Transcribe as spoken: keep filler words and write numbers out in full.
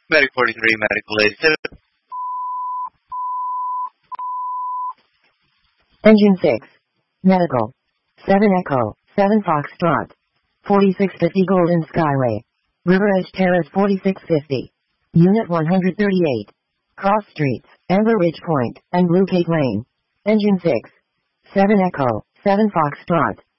Medic forty-three, medical aid seven. Engine six. Medical. seven Echo, seven Foxtrot. forty-six fifty Golden Skyway. River Edge Terrace forty-six fifty. Unit one hundred thirty-eight. Cross Streets, Amber Ridge Point, and Blue Cape Lane. Engine six. seven Echo, seven Foxtrot.